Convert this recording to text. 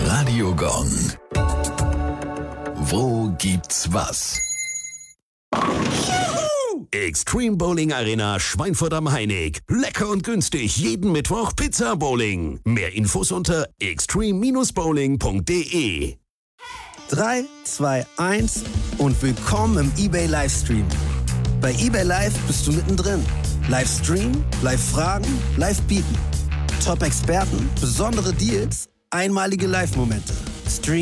Radio Gong. Wo gibt's was? Extreme Bowling Arena Schweinfurt am Heinig. Lecker und günstig jeden Mittwoch Pizza Bowling. Mehr Infos unter extreme-bowling.de. 3, 2, 1 und willkommen im eBay Livestream. Bei eBay Live bist du mittendrin. Livestream, Live-Fragen, Live-Bieten. Top-Experten, besondere Deals, einmalige Live-Momente. Stream